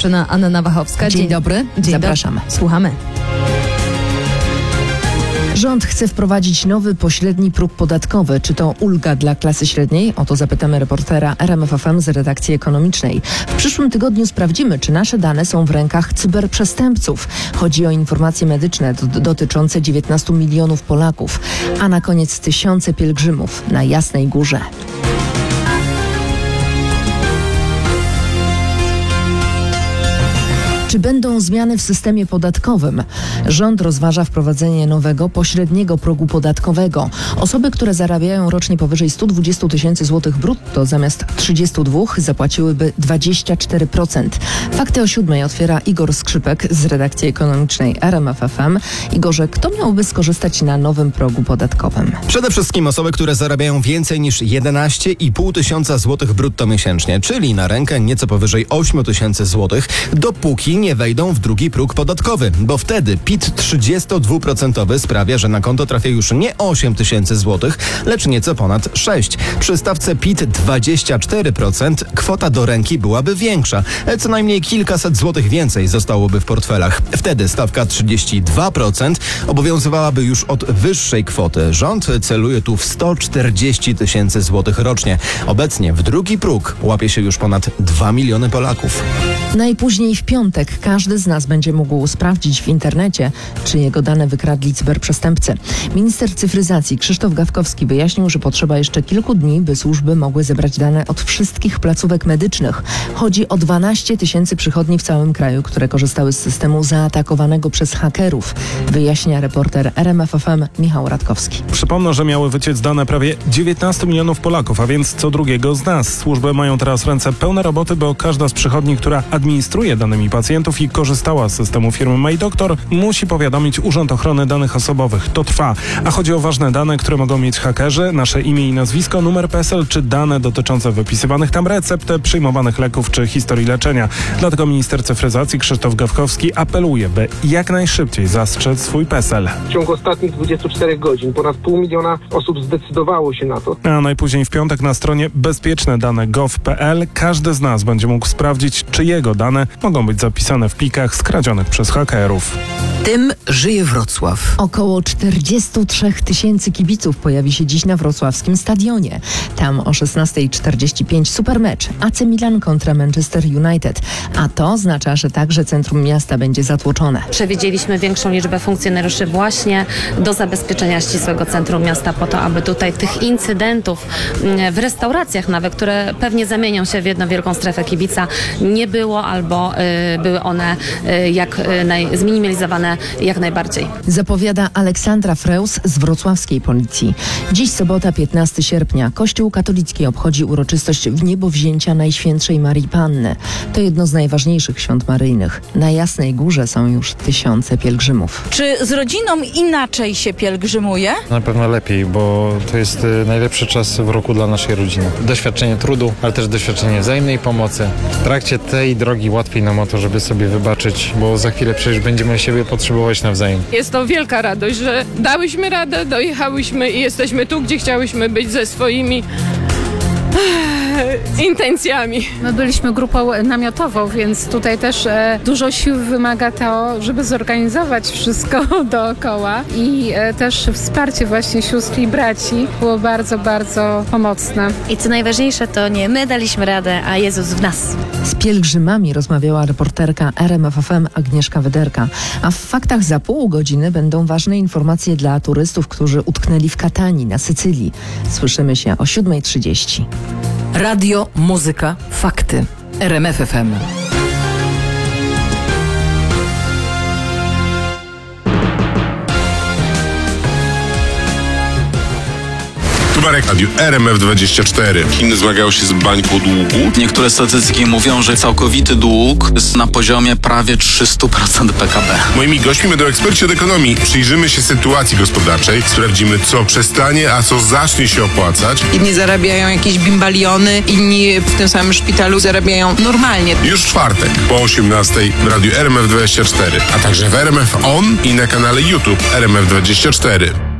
rozpoczyna Anna Nawachowska. Dzień dobry, zapraszamy. Słuchamy. Rząd chce wprowadzić nowy pośredni próg podatkowy. Czy to ulga dla klasy średniej? O to zapytamy reportera RMF FM z redakcji ekonomicznej. W przyszłym tygodniu sprawdzimy, czy nasze dane są w rękach cyberprzestępców. Chodzi o informacje medyczne dotyczące 19 milionów Polaków, a na koniec tysiące pielgrzymów na Jasnej Górze. Czy będą zmiany w systemie podatkowym? Rząd rozważa wprowadzenie nowego, pośredniego progu podatkowego. Osoby, które zarabiają rocznie powyżej 120 tysięcy złotych brutto, zamiast 32 zapłaciłyby 24%. Fakty o 7:00 otwiera Igor Skrzypek z redakcji ekonomicznej RMF FM. Igorze, kto miałby skorzystać na nowym progu podatkowym? Przede wszystkim osoby, które zarabiają więcej niż 11,5 tysiąca złotych brutto miesięcznie, czyli na rękę nieco powyżej 8 tysięcy złotych, dopóki nie wejdą w drugi próg podatkowy, bo wtedy PIT 32% sprawia, że na konto trafia już nie 8 tysięcy złotych, lecz nieco ponad 6. Przy stawce PIT 24% kwota do ręki byłaby większa. Co najmniej kilkaset złotych więcej zostałoby w portfelach. Wtedy stawka 32% obowiązywałaby już od wyższej kwoty. Rząd celuje tu w 140 tysięcy złotych rocznie. Obecnie w drugi próg łapie się już ponad 2 miliony Polaków. Najpóźniej w piątek każdy z nas będzie mógł sprawdzić w internecie, czy jego dane wykradli cyberprzestępcy. Minister cyfryzacji Krzysztof Gawkowski wyjaśnił, że potrzeba jeszcze kilku dni, by służby mogły zebrać dane od wszystkich placówek medycznych. Chodzi o 12 tysięcy przychodni w całym kraju, które korzystały z systemu zaatakowanego przez hakerów. Wyjaśnia reporter RMF FM Michał Radkowski. Przypomnę, że miały wyciec dane prawie 19 milionów Polaków, a więc co drugiego z nas. Służby mają teraz ręce pełne roboty, bo każda z przychodni, która administruje danymi pacjentów i korzystała z systemu firmy MyDoktor, musi powiadomić Urząd Ochrony Danych Osobowych. To trwa. A chodzi o ważne dane, które mogą mieć hakerzy, nasze imię i nazwisko, numer PESEL czy dane dotyczące wypisywanych tam recept, przyjmowanych leków czy historii leczenia. Dlatego minister cyfryzacji Krzysztof Gawkowski apeluje, by jak najszybciej zastrzec swój PESEL. W ciągu ostatnich 24 godzin ponad 500 000 osób zdecydowało się na to. A najpóźniej w piątek na stronie bezpieczneDane.gov.pl każdy z nas będzie mógł sprawdzić, czy jego dane mogą być zapisane w plikach skradzionych przez hakerów. Tym żyje Wrocław. Około 43 tysięcy kibiców pojawi się dziś na wrocławskim stadionie. Tam o 16:45 supermecz AC Milan kontra Manchester United. A to oznacza, że także centrum miasta będzie zatłoczone. Przewidzieliśmy większą liczbę funkcjonariuszy właśnie do zabezpieczenia ścisłego centrum miasta po to, aby tutaj tych incydentów w restauracjach nawet, które pewnie zamienią się w jedną wielką strefę kibica, nie było albo były one zminimalizowane jak najbardziej. Zapowiada Aleksandra Freus z wrocławskiej policji. Dziś sobota 15 sierpnia. Kościół katolicki obchodzi uroczystość wniebowzięcia Najświętszej Marii Panny. To jedno z najważniejszych świąt maryjnych. Na Jasnej Górze są już tysiące pielgrzymów. Czy z rodziną inaczej się pielgrzymuje? Na pewno lepiej, bo to jest najlepszy czas w roku dla naszej rodziny. Doświadczenie trudu, ale też doświadczenie wzajemnej pomocy. W trakcie tej drogi łatwiej nam o to, żeby sobie wybaczyć, bo za chwilę przecież będziemy siebie potrzebować nawzajem. Jest to wielka radość, że dałyśmy radę, dojechałyśmy i jesteśmy tu, gdzie chciałyśmy być ze swoimi intencjami. My byliśmy grupą namiotową, więc tutaj też dużo sił wymaga to, żeby zorganizować wszystko dookoła i też wsparcie właśnie sióstr i braci było bardzo, bardzo pomocne. I co najważniejsze, to nie my daliśmy radę, a Jezus w nas. Z pielgrzymami rozmawiała reporterka RMF FM Agnieszka Wyderka. A w faktach za pół godziny będą ważne informacje dla turystów, którzy utknęli w Katanii na Sycylii. Słyszymy się o 7:30. Radio, muzyka, fakty. RMF FM. Marek, Radiu RMF24. Chiny zmagają się z bańką długu. Niektóre statystyki mówią, że całkowity dług jest na poziomie prawie 300% PKB. Moimi gośćmi będą eksperci od ekonomii. Przyjrzymy się sytuacji gospodarczej, sprawdzimy, co przestanie, a co zacznie się opłacać. Inni zarabiają jakieś bimbaliony, inni w tym samym szpitalu zarabiają normalnie. Już w czwartek po 18:00 w Radiu RMF24, a także w RMF On i na kanale YouTube RMF24.